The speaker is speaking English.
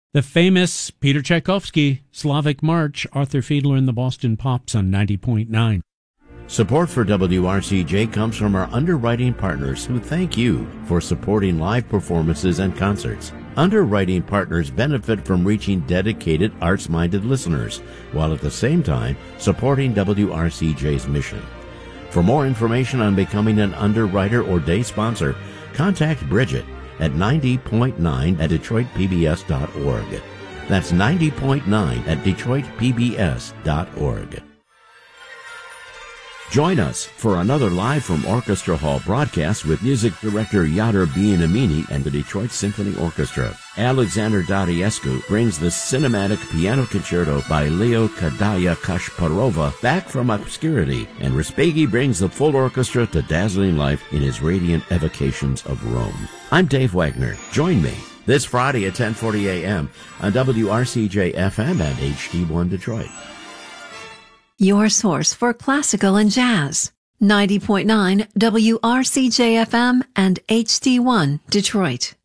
The famous Peter Tchaikovsky, Slavic March, Arthur Fiedler and the Boston Pops on 90.9. Support for WRCJ comes from our underwriting partners who thank you for supporting live performances and concerts. Underwriting partners benefit from reaching dedicated, arts-minded listeners, while at the same time supporting WRCJ's mission. For more information on becoming an underwriter or day sponsor, contact Bridget at 90.9 at DetroitPBS.org. That's 90.9 at DetroitPBS.org. Join us for another Live from Orchestra Hall broadcast with music director Yadar Bienamini and the Detroit Symphony Orchestra. Alexander Dariescu brings the cinematic piano concerto by Leo Kadaya Kashparova back from obscurity, and Respighi brings the full orchestra to dazzling life in his radiant evocations of Rome. I'm Dave Wagner. Join me this Friday at 10:40 a.m. on WRCJ-FM and HD1 Detroit. Your source for classical and jazz. 90.9 WRCJ-FM and HD1 Detroit.